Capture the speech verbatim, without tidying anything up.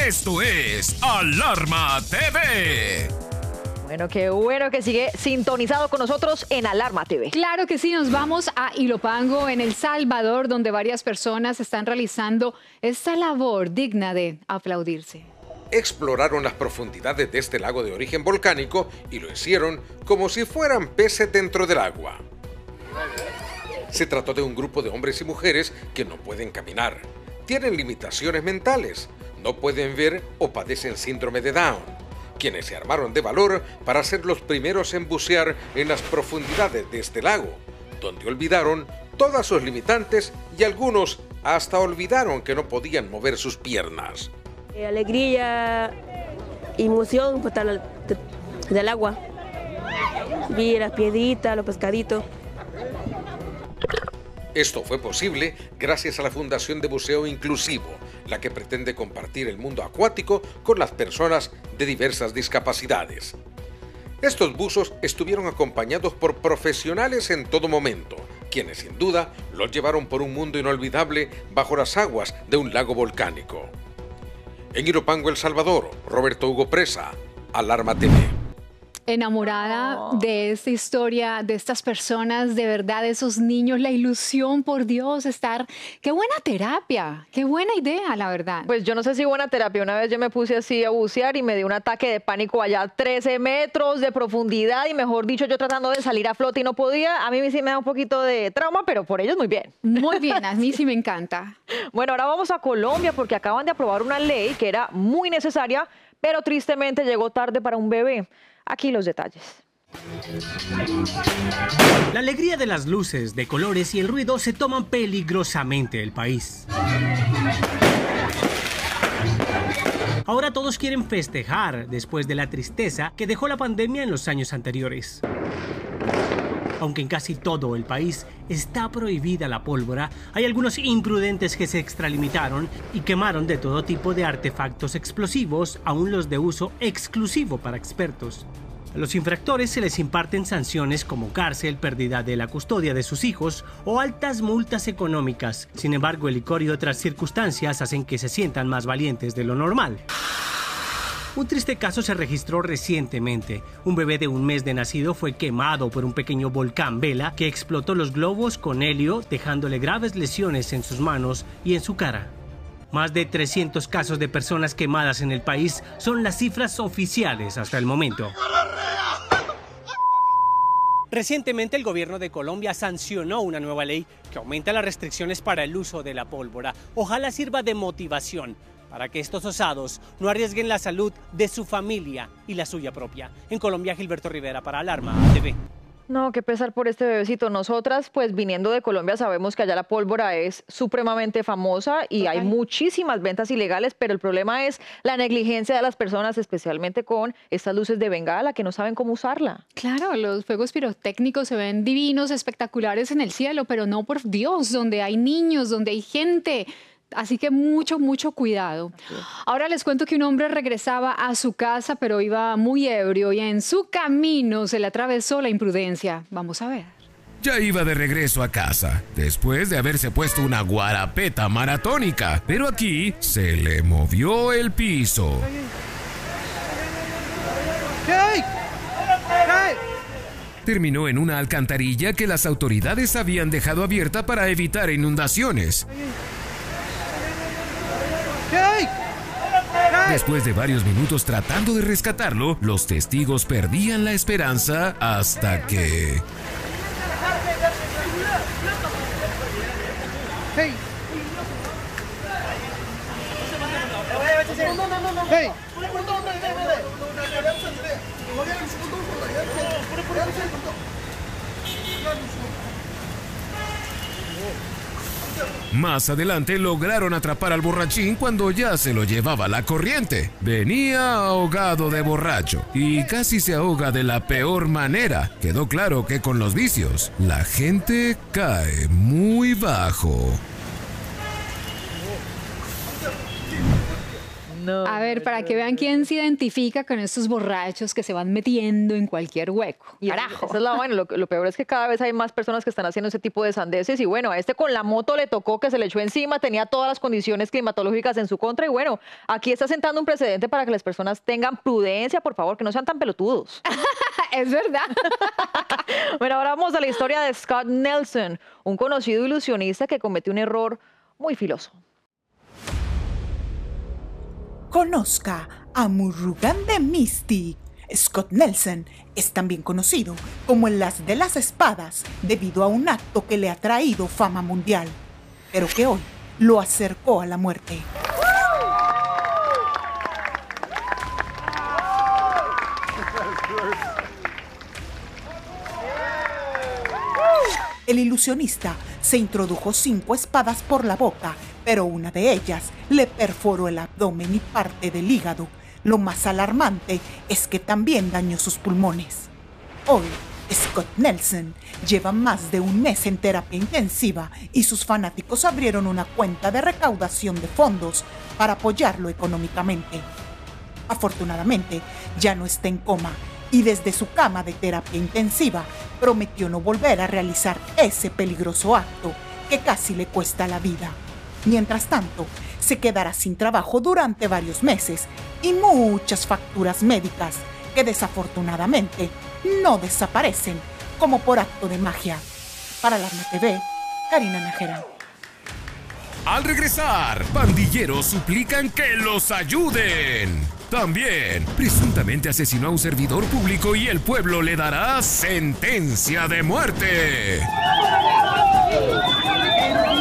Esto es Alarma T V. Bueno, qué bueno que sigue sintonizado con nosotros en Alarma T V. Claro que sí, nos vamos a Ilopango, en El Salvador, donde varias personas están realizando esta labor digna de aplaudirse. Exploraron las profundidades de este lago de origen volcánico y lo hicieron como si fueran peces dentro del agua. Se trató de un grupo de hombres y mujeres que no pueden caminar, tienen limitaciones mentales, no pueden ver o padecen síndrome de Down, quienes se armaron de valor para ser los primeros en bucear en las profundidades de este lago, donde olvidaron todas sus limitantes y algunos hasta olvidaron que no podían mover sus piernas. Alegría, emoción por estar del agua, vi las piedritas, los pescaditos. Esto fue posible gracias a la Fundación de Buceo Inclusivo, la que pretende compartir el mundo acuático con las personas de diversas discapacidades. Estos buzos estuvieron acompañados por profesionales en todo momento, quienes sin duda los llevaron por un mundo inolvidable bajo las aguas de un lago volcánico. En Ilopango, El Salvador, Roberto Hugo Presa, Alarma T V. Enamorada oh. de esta historia, de estas personas, de verdad, de esos niños, la ilusión, por Dios, estar... ¡Qué buena terapia! ¡Qué buena idea, la verdad! Pues yo no sé si buena terapia. Una vez yo me puse así a bucear y me dio un ataque de pánico allá a trece metros de profundidad y, mejor dicho, yo tratando de salir a flote y no podía. A mí sí me da un poquito de trauma, pero por ellos muy bien. Muy bien, a mí sí me encanta. Bueno, ahora vamos a Colombia porque acaban de aprobar una ley que era muy necesaria, pero tristemente llegó tarde para un bebé. Aquí los detalles. La alegría de las luces, de colores y el ruido se toman peligrosamente el país. Ahora todos quieren festejar después de la tristeza que dejó la pandemia en los años anteriores. Aunque en casi todo el país está prohibida la pólvora, hay algunos imprudentes que se extralimitaron y quemaron de todo tipo de artefactos explosivos, aún los de uso exclusivo para expertos. A los infractores se les imparten sanciones como cárcel, pérdida de la custodia de sus hijos o altas multas económicas. Sin embargo, el licor y otras circunstancias hacen que se sientan más valientes de lo normal. Un triste caso se registró recientemente. Un bebé de un mes de nacido fue quemado por un pequeño volcán Vela que explotó los globos con helio, dejándole graves lesiones en sus manos y en su cara. Más de trescientos casos de personas quemadas en el país son las cifras oficiales hasta el momento. Recientemente el gobierno de Colombia sancionó una nueva ley que aumenta las restricciones para el uso de la pólvora. Ojalá sirva de motivación para que estos osados no arriesguen la salud de su familia y la suya propia. En Colombia, Gilberto Rivera para Alarma T V. No, qué pesar por este bebecito. Nosotras, pues viniendo de Colombia, sabemos que allá la pólvora es supremamente famosa y hay muchísimas ventas ilegales, pero el problema es la negligencia de las personas, especialmente con estas luces de bengala, que no saben cómo usarla. Claro, los fuegos pirotécnicos se ven divinos, espectaculares en el cielo, pero no, por Dios, donde hay niños, donde hay gente. Así que mucho, mucho cuidado. Ahora les cuento que un hombre regresaba a su casa, pero iba muy ebrio y en su camino se le atravesó la imprudencia. Vamos a ver. Ya iba de regreso a casa, después de haberse puesto una guarapeta maratónica, pero aquí se le movió el piso. Terminó en una alcantarilla que las autoridades habían dejado abierta para evitar inundaciones. Después de varios minutos tratando de rescatarlo, los testigos perdían la esperanza hasta que... Hey. Hey. Más adelante lograron atrapar al borrachín cuando ya se lo llevaba la corriente. Venía ahogado de borracho y casi se ahoga de la peor manera. Quedó claro que con los vicios, la gente cae muy bajo. No, A ver, no, para no, que vean quién se identifica con estos borrachos que se van metiendo en cualquier hueco. Y Carajo. esa es la vaina. Lo, lo peor es que cada vez hay más personas que están haciendo ese tipo de sandeces. Y bueno, a este con la moto le tocó, que se le echó encima, tenía todas las condiciones climatológicas en su contra. Y bueno, aquí está sentando un precedente para que las personas tengan prudencia, por favor, que no sean tan pelotudos. Es verdad. Bueno, ahora vamos a la historia de Scott Nelson, un conocido ilusionista que cometió un error muy filoso. Conozca a Murugan de Mystic. Scott Nelson es también conocido como el as de las espadas debido a un acto que le ha traído fama mundial, pero que hoy lo acercó a la muerte. El ilusionista se introdujo cinco espadas por la boca, pero una de ellas le perforó el abdomen y parte del hígado. Lo más alarmante es que también dañó sus pulmones. Hoy, Scott Nelson lleva más de un mes en terapia intensiva y sus fanáticos abrieron una cuenta de recaudación de fondos para apoyarlo económicamente. Afortunadamente, ya no está en coma y desde su cama de terapia intensiva prometió no volver a realizar ese peligroso acto que casi le cuesta la vida. Mientras tanto, se quedará sin trabajo durante varios meses y muchas facturas médicas que desafortunadamente no desaparecen como por acto de magia. Para Alarma T V, Karina Nájera. Al regresar, pandilleros suplican que los ayuden. También, presuntamente asesinó a un servidor público y el pueblo le dará sentencia de muerte.